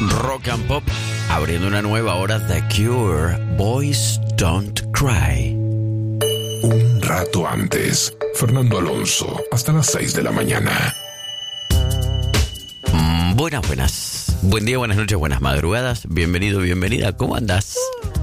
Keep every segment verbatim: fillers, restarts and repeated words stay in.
Rock and Pop, abriendo una nueva hora. The Cure, Boys Don't Cry. Un rato antes, Fernando Alonso, hasta las seis de la mañana. Mm, buenas, buenas. Buen día, buenas noches, buenas madrugadas. Bienvenido, bienvenida. ¿Cómo andás?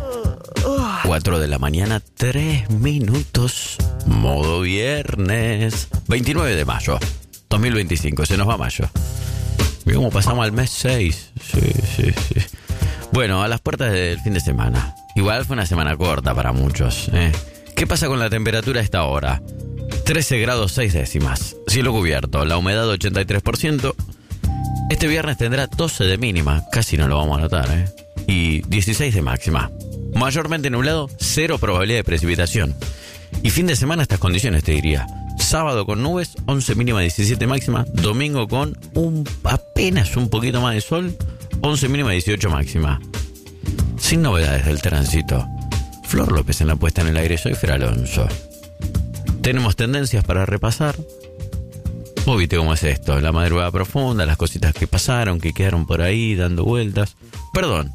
cuatro de la mañana, tres minutos. Modo viernes. veintinueve de mayo, dos mil veinticinco. Se nos va mayo. Mira cómo pasamos al mes seis. Sí, sí, sí. Bueno, a las puertas del fin de semana. Igual fue una semana corta para muchos, ¿eh? ¿Qué pasa con la temperatura a esta hora? trece grados seis décimas. Cielo cubierto, la humedad ochenta y tres por ciento. Este viernes tendrá doce de mínima. Casi no lo vamos a notar, ¿eh? Y dieciséis de máxima. Mayormente nublado, cero probabilidad de precipitación. Y fin de semana estas condiciones, te diría. Sábado con nubes, once mínima, diecisiete máxima. Domingo con un apenas un poquito más de sol, once mínima, dieciocho máxima. Sin novedades del tránsito. Flor López en la puesta en el aire, soy Fer Alonso. Tenemos tendencias para repasar. Vos viste cómo es esto, la madrugada profunda, las cositas que pasaron, que quedaron por ahí dando vueltas. Perdón.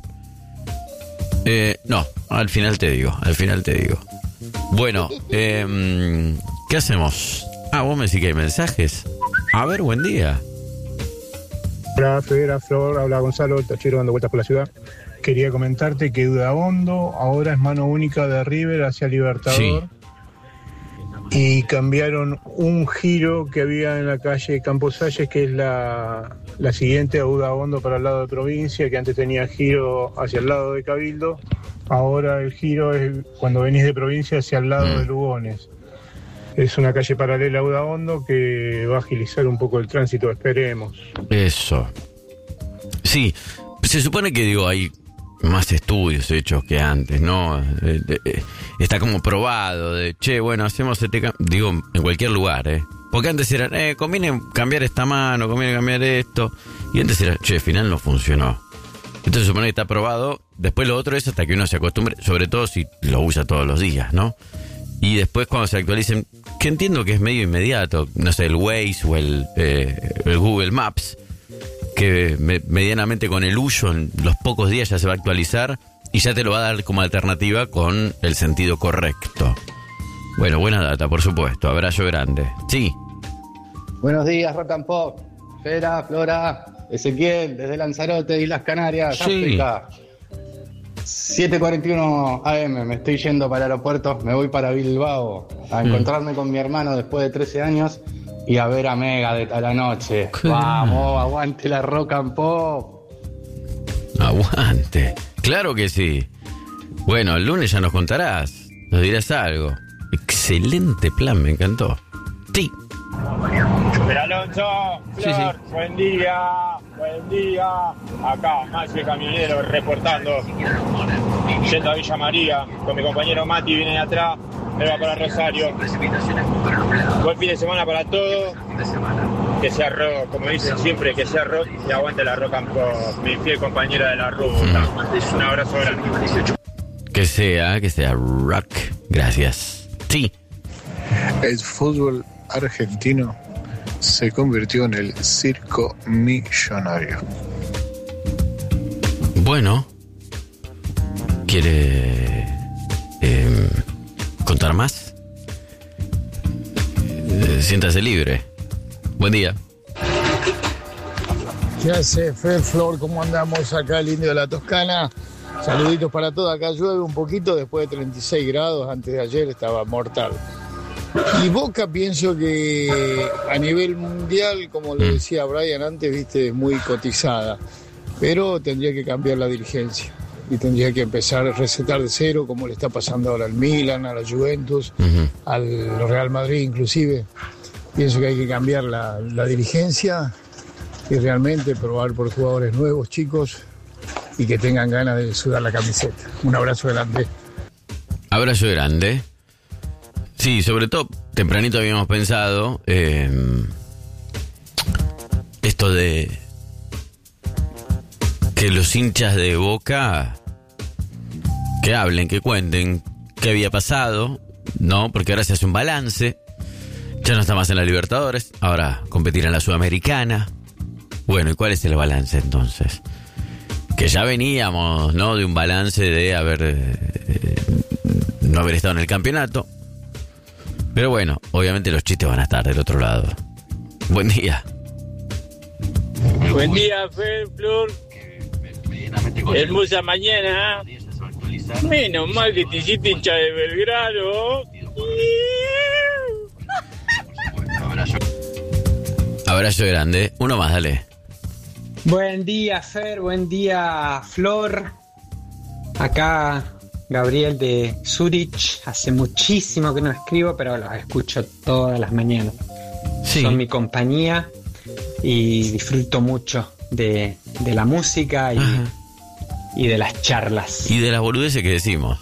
Eh, no, al final te digo, al final te digo. Bueno, eh, ¿qué hacemos? Ah, vos me decís que hay mensajes. A ver, buen día. Hola, Federa, Flor, habla Gonzalo, tachero dando vueltas por la ciudad. Quería comentarte que Udaondo ahora es mano única de River hacia Libertador. Sí. Y cambiaron un giro que había en la calle Campos Salles, que es la, la siguiente a Udaondo para el lado de provincia, que antes tenía giro hacia el lado de Cabildo. Ahora el giro es cuando venís de provincia hacia el lado mm. de Lugones. Es una calle paralela a Udaondo que va a agilizar un poco el tránsito, esperemos. Eso. Sí, se supone que digo hay más estudios hechos que antes, ¿no? Eh, eh, está como probado de, che, bueno, hacemos este cam-. Digo, en cualquier lugar, ¿eh? Porque antes era, eh, conviene cambiar esta mano, conviene cambiar esto. Y antes era, che, al final no funcionó. Entonces se supone que está probado. Después lo otro es hasta que uno se acostumbre, sobre todo si lo usa todos los días, ¿no? Y después cuando se actualicen, que entiendo que es medio inmediato, no sé, el Waze o el, eh, el Google Maps, que me, medianamente con el uso en los pocos días ya se va a actualizar y ya te lo va a dar como alternativa con el sentido correcto. Bueno, buena data, por supuesto. Abrazo grande. Sí. Buenos días, Rock and Pop. Fera, Flora, Ezequiel, desde Lanzarote, Islas Canarias, sí. África. siete cuarenta y uno A M, me estoy yendo para el aeropuerto, me voy para Bilbao a encontrarme mm. con mi hermano después de trece años y a ver a Megadeth a la noche. ¿Qué? Vamos, aguante la Rock and Pop. Aguante, claro que sí. Bueno, el lunes ya nos contarás, nos dirás algo. Excelente plan, me encantó. Sí. Pero Alonso, Flor, sí, sí. Buen día, buen día. Acá, Maxi Camionero reportando. Yendo a Villa María, con mi compañero Mati viene de atrás, él va para Rosario. Buen fin de semana para todos. Que sea rock, como dicen siempre, que sea rock y aguante la Rock and Pop, mi fiel compañera de la ruta. Mm. Un abrazo grande. Que sea, que sea rock. Gracias. Sí. El fútbol argentino se convirtió en el circo millonario. Bueno, ¿quiere eh, contar más? Eh, siéntase libre. Buen día. ¿Qué hace, Fer, Flor? ¿Cómo andamos acá, el Indio de la Toscana? Saluditos para todos. Acá llueve un poquito después de treinta y seis grados. Antes de ayer estaba mortal. Y Boca, pienso que a nivel mundial, como le decía Brian antes, viste, es muy cotizada. Pero tendría que cambiar la dirigencia. Y tendría que empezar a recetar de cero, como le está pasando ahora al Milan, a la Juventus, uh-huh. al Real Madrid inclusive. Pienso que hay que cambiar la, la dirigencia y realmente probar por jugadores nuevos, chicos, y que tengan ganas de sudar la camiseta. Un abrazo grande. Abrazo grande. Sí, sobre todo, tempranito habíamos pensado eh, esto de que los hinchas de Boca que hablen, que cuenten qué había pasado, ¿no? Porque ahora se hace un balance. Ya no está más en la Libertadores, ahora competir en la Sudamericana. Bueno, ¿y cuál es el balance entonces? que ya veníamos, ¿no?, de un balance de haber eh, no haber estado en el campeonato. Pero bueno, obviamente los chistes van a estar del otro lado. Buen día. Buen día, Fer, Flor. Hermosa mañana. Menos mal que te hiciste hincha de Belgrano. Abrazo grande. Uno más, dale. Buen día, Fer. Buen día, Flor. Acá Gabriel de Zurich. Hace muchísimo que no escribo, pero los escucho todas las mañanas. Sí. Son mi compañía y disfruto mucho de, de la música y, y de las charlas. Y de las boludeces que decimos.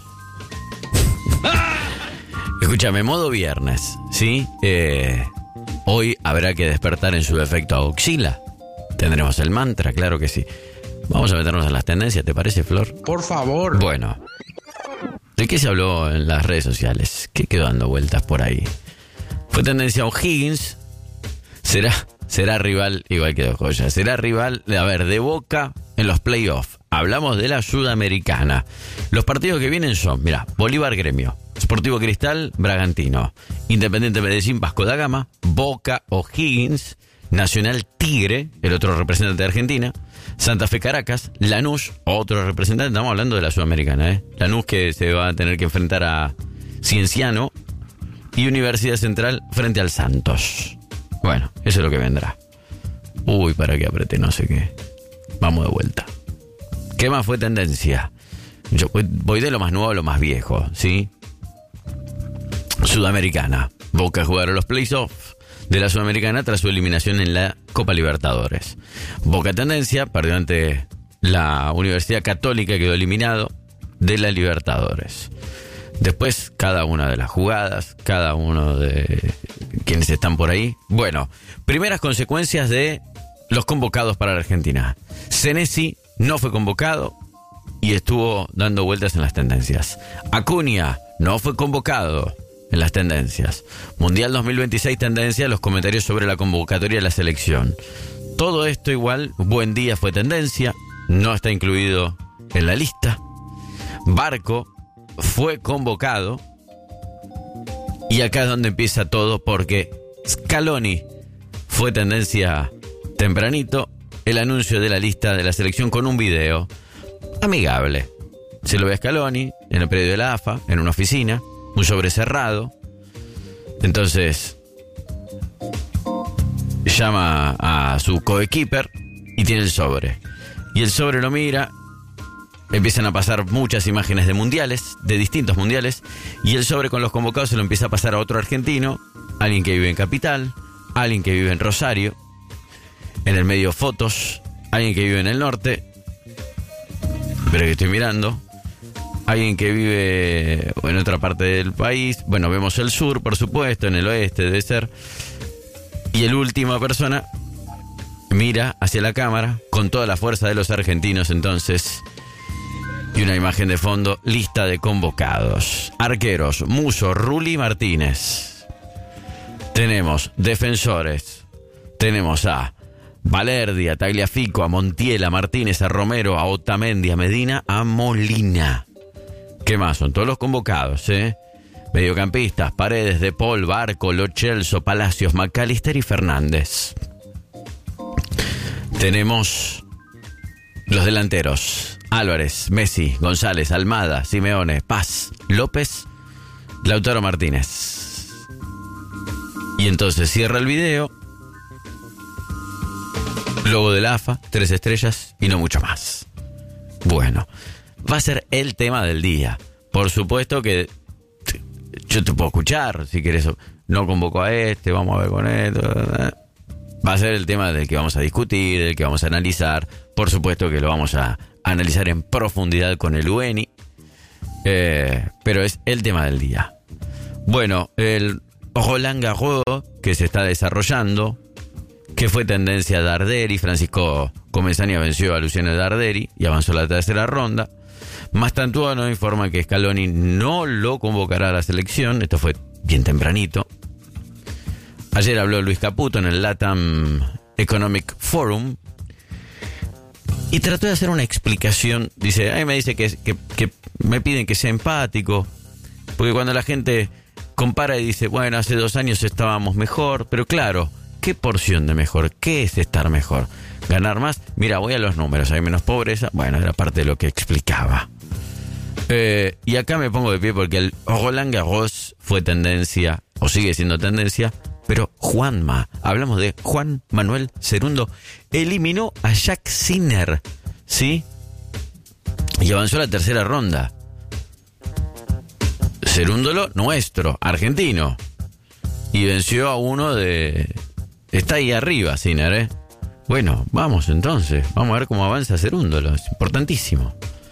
Escúchame, modo viernes, ¿sí? Eh, hoy habrá que despertar en su defecto a Oxila. Tendremos el mantra, claro que sí. Vamos a meternos en las tendencias, ¿te parece, Flor? Por favor. Bueno, ¿de qué se habló en las redes sociales? ¿Qué quedó dando vueltas por ahí? Fue tendencia O'Higgins. Será, será rival, igual que de Joya, será rival, a ver, de Boca en los playoffs. Hablamos de la Sudamericana. Los partidos que vienen son, mira, Bolívar Gremio, Sportivo Cristal Bragantino, Independiente Medellín Vasco da Gama, Boca O'Higgins, Nacional Tigre, el otro representante de Argentina, Santa Fe Caracas, Lanús, otro representante, estamos hablando de la Sudamericana, ¿eh? Lanús que se va a tener que enfrentar a Cienciano y Universidad Central frente al Santos. Bueno, eso es lo que vendrá. Uy, para que apreté no sé qué. Vamos de vuelta. ¿Qué más fue tendencia? Yo voy de lo más nuevo a lo más viejo, ¿sí? Sudamericana. Boca jugaron los playoffs de la Sudamericana tras su eliminación en la Copa Libertadores. Boca tendencia, perdió ante la Universidad Católica y quedó eliminado de la Libertadores. Después, cada una de las jugadas, cada uno de quienes están por ahí. Bueno, primeras consecuencias de los convocados para la Argentina. Senesi no fue convocado y estuvo dando vueltas en las tendencias. Acuña no fue convocado en las tendencias. Mundial dos mil veintiséis tendencia, los comentarios sobre la convocatoria de la selección. Todo esto igual, buen día fue tendencia, no está incluido en la lista. Barco fue convocado y acá es donde empieza todo porque Scaloni fue tendencia tempranito, el anuncio de la lista de la selección con un video amigable. Se lo ve a Scaloni en el predio de la A F A, en una oficina, un sobre cerrado. Entonces llama a su coequiper y tiene el sobre. Y el sobre lo mira. Empiezan a pasar muchas imágenes de mundiales, de distintos mundiales, y el sobre con los convocados se lo empieza a pasar a otro argentino, alguien que vive en Capital, alguien que vive en Rosario, en el medio fotos, alguien que vive en el norte, pero que estoy mirando, alguien que vive en otra parte del país, bueno, vemos el sur, por supuesto, en el oeste debe ser, y el última persona mira hacia la cámara con toda la fuerza de los argentinos, entonces... Y una imagen de fondo, lista de convocados. Arqueros, Muso, Rulli, Martínez. Tenemos defensores. Tenemos a Valerdi, a Tagliafico, a Montiel, a Martínez, a Romero, a Otamendi, a Medina, a Molina. ¿Qué más? Son todos los convocados, ¿eh? Mediocampistas, Paredes, De Paul, Barco, Lo Celso, Palacios, McAllister y Fernández. Tenemos los delanteros. Álvarez, Messi, González, Almada, Simeone, Paz, López, Lautaro Martínez. Y entonces cierra el video. Logo del A F A, tres estrellas y no mucho más. Bueno, va a ser el tema del día. Por supuesto que yo te puedo escuchar, si quieres. No convoco a este, vamos a ver con esto. Va a ser el tema del que vamos a discutir, del que vamos a analizar. Por supuesto que lo vamos a analizar en profundidad con el U N I. Eh, pero es el tema del día. Bueno, el Roland Garros que se está desarrollando, que fue tendencia de Darderi. Francisco Comesania venció a Luciano Darderi y avanzó a la tercera ronda. Mastantuono informa que Scaloni no lo convocará a la selección. Esto fue bien tempranito. Ayer habló Luis Caputo en el LATAM Economic Forum Y trató de hacer una explicación. Dice, a mí me dice que, que, que me piden que sea empático. Porque cuando la gente compara y dice, bueno, hace dos años estábamos mejor. Pero claro, ¿qué porción de mejor? ¿Qué es estar mejor? ¿Ganar más? Mira, voy a los números. Hay menos pobreza. Bueno, era parte de lo que explicaba. Eh, y acá me pongo de pie porque el Roland Garros fue tendencia, o sigue siendo tendencia. Pero Juanma, hablamos de Juan Manuel Cerundo, eliminó a Jack Sinner, ¿sí? Y avanzó a la tercera ronda. Cerúndolo, nuestro, argentino. Y venció a uno de... Está ahí arriba, Sinner, ¿eh? Bueno, vamos entonces. Vamos a ver cómo avanza Cerúndolo. Es importantísimo.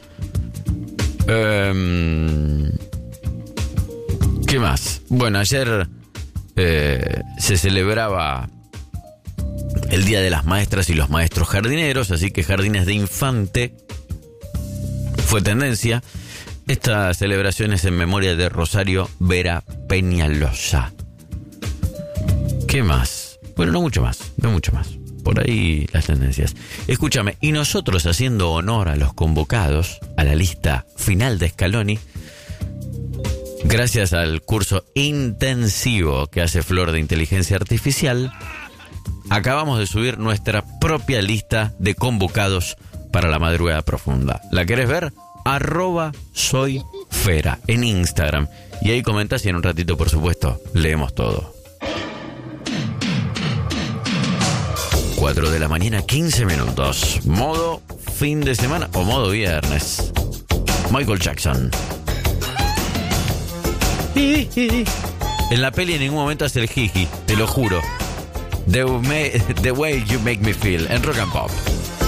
Um, ¿Qué más? Bueno, ayer... Eh, se celebraba el Día de las Maestras y los Maestros Jardineros, así que Jardines de Infante fue tendencia. Esta celebración es en memoria de Rosario Vera Peñalosa. ¿Qué más? Bueno, no mucho más, no mucho más. Por ahí las tendencias. Escúchame, y nosotros haciendo honor a los convocados a la lista final de Scaloni, gracias al curso intensivo que hace Flor de Inteligencia Artificial, acabamos de subir nuestra propia lista de convocados para la madrugada profunda. ¿La querés ver? Arroba soy Fera en Instagram. Y ahí comentás y en un ratito, por supuesto, leemos todo. cuatro de la mañana, quince minutos. Modo fin de semana o modo viernes. Michael Jackson. En la peli en ningún momento hace el jiji, te lo juro. The, me, the way you make me feel en Rock and Pop.